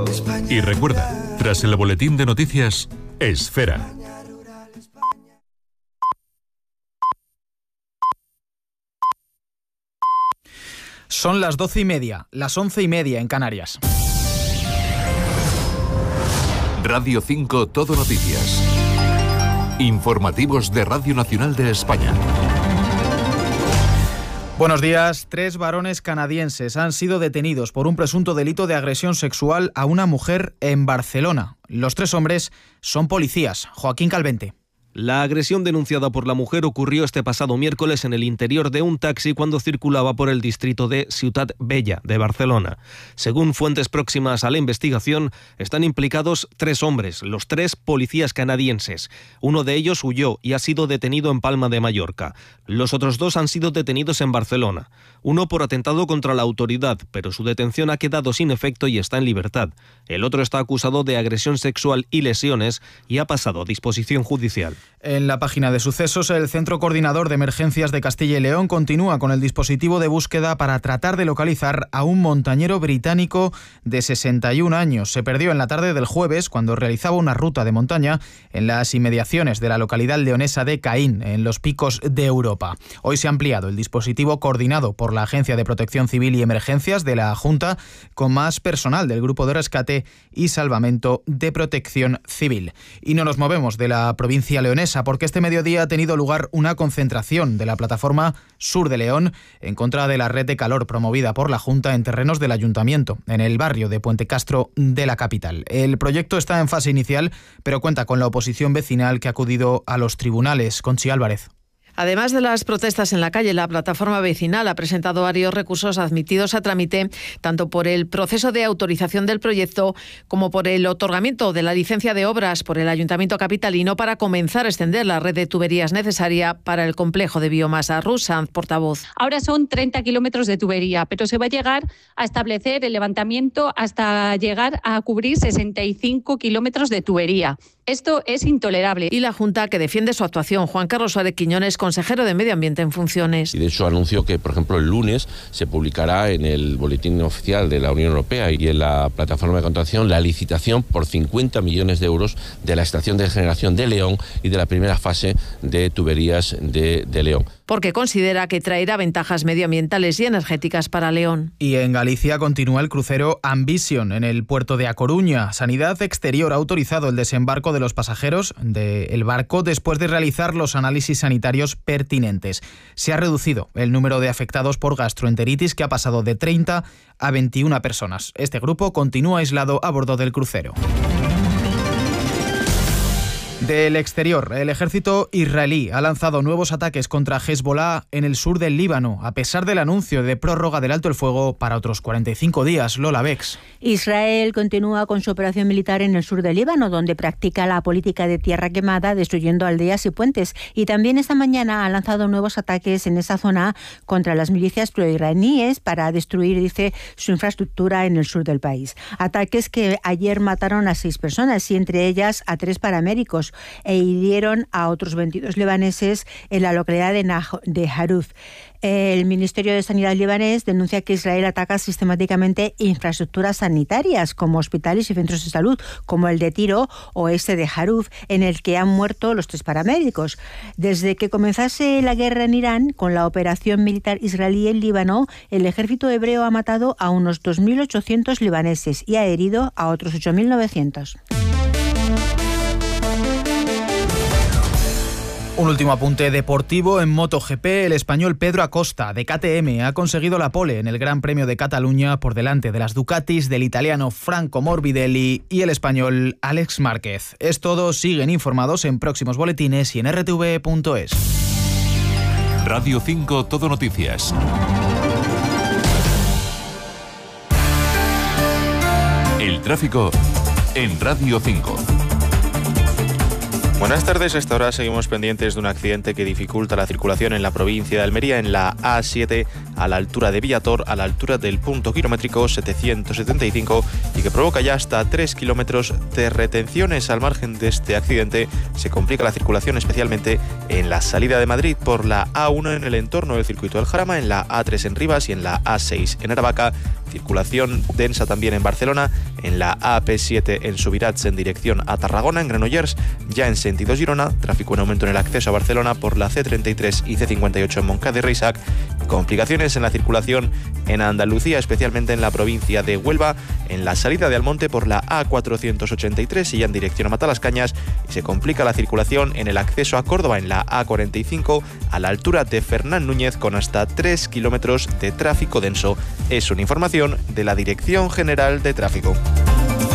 Y recuerda, tras el boletín de noticias, Esfera. Son las 12:30, las 11:30 en Canarias. Radio 5 Todo Noticias. Informativos de Radio Nacional de España. Buenos días. 3 varones canadienses han sido detenidos por un presunto delito de agresión sexual a una mujer en Barcelona. Los 3 hombres son policías. Joaquín Calvente. La agresión denunciada por la mujer ocurrió este pasado miércoles en el interior de un taxi cuando circulaba por el distrito de Ciutat Vella de Barcelona. Según fuentes próximas a la investigación, están implicados 3 hombres, los 3 policías canadienses. Uno de ellos huyó y ha sido detenido en Palma de Mallorca. Los otros 2 han sido detenidos en Barcelona. Uno por atentado contra la autoridad, pero su detención ha quedado sin efecto y está en libertad. El otro está acusado de agresión sexual y lesiones y ha pasado a disposición judicial. En la página de sucesos, el Centro Coordinador de Emergencias de Castilla y León continúa con el dispositivo de búsqueda para tratar de localizar a un montañero británico de 61 años. Se perdió en la tarde del jueves cuando realizaba una ruta de montaña en las inmediaciones de la localidad leonesa de Caín, en los Picos de Europa. Hoy se ha ampliado el dispositivo coordinado por la Agencia de Protección Civil y Emergencias de la Junta con más personal del Grupo de Rescate y Salvamento de Protección Civil. Y no nos movemos de la provincia leonesa porque este mediodía ha tenido lugar una concentración de la plataforma Sur de León en contra de la red de calor promovida por la Junta en terrenos del Ayuntamiento, en el barrio de Puente Castro de la capital. El proyecto está en fase inicial, pero cuenta con la oposición vecinal que ha acudido a los tribunales. Conchi Álvarez. Además de las protestas en la calle, la plataforma vecinal ha presentado varios recursos admitidos a trámite, tanto por el proceso de autorización del proyecto como por el otorgamiento de la licencia de obras por el Ayuntamiento capitalino para comenzar a extender la red de tuberías necesaria para el complejo de biomasa. Rusa, portavoz. Ahora son 30 kilómetros de tubería, pero se va a llegar a establecer el levantamiento hasta llegar a cubrir 65 kilómetros de tubería. Esto es intolerable. Y la Junta, que defiende su actuación, Juan Carlos Suárez Quiñones, consejero de Medio Ambiente en funciones. Y de hecho anunció que, por ejemplo, el lunes se publicará en el boletín oficial de la Unión Europea y en la plataforma de contratación la licitación por 50 millones de euros de la estación de generación de León y de la primera fase de tuberías de León. Porque considera que traerá ventajas medioambientales y energéticas para León. Y en Galicia continúa el crucero Ambition en el puerto de A Coruña. Sanidad Exterior ha autorizado el desembarco de los pasajeros del barco después de realizar los análisis sanitarios pertinentes. Se ha reducido el número de afectados por gastroenteritis, que ha pasado de 30 a 21 personas. Este grupo continúa aislado a bordo del crucero. Del exterior, el ejército israelí ha lanzado nuevos ataques contra Hezbollah en el sur del Líbano, a pesar del anuncio de prórroga del alto el fuego para otros 45 días. Lola Bex. Israel continúa con su operación militar en el sur del Líbano, donde practica la política de tierra quemada, destruyendo aldeas y puentes. Y también esta mañana ha lanzado nuevos ataques en esa zona contra las milicias proiraníes para destruir, dice, su infraestructura en el sur del país. Ataques que ayer mataron a 6 personas y entre ellas a 3 paramédicos, e hirieron a otros 22 libaneses en la localidad de Haruf. El Ministerio de Sanidad libanés denuncia que Israel ataca sistemáticamente infraestructuras sanitarias como hospitales y centros de salud, como el de Tiro o este de Haruf, en el que han muerto los 3 paramédicos. Desde que comenzase la guerra en Irán, con la operación militar israelí en Líbano, el ejército hebreo ha matado a unos 2.800 libaneses y ha herido a otros 8.900. Un último apunte deportivo en MotoGP. El español Pedro Acosta, de KTM, ha conseguido la pole en el Gran Premio de Cataluña por delante de las Ducatis del italiano Franco Morbidelli y el español Alex Márquez. Es todo. Siguen informados en próximos boletines y en rtv.es. Radio 5 Todo Noticias. El tráfico en Radio 5. Buenas tardes, a esta hora seguimos pendientes de un accidente que dificulta la circulación en la provincia de Almería, en la A7, a la altura de Villator, a la altura del punto kilométrico 775, y que provoca ya hasta 3 kilómetros de retenciones. Al margen de este accidente, se complica la circulación especialmente en la salida de Madrid por la A1 en el entorno del circuito del Jarama, en la A3 en Rivas y en la A6 en Aravaca, Circulación densa también en Barcelona, en la AP7 en Subirats en dirección a Tarragona, en Granollers, ya en sentido Girona, tráfico en aumento en el acceso a Barcelona por la C33 y C58 en Montcada y Reixac, complicaciones en la circulación en Andalucía, especialmente en la provincia de Huelva, en la salida de Almonte por la A483 y ya en dirección a Matalascañas, y se complica la circulación en el acceso a Córdoba en la A45 a la altura de Fernán Núñez con hasta 3 kilómetros de tráfico denso. Es una información de la Dirección General de Tráfico.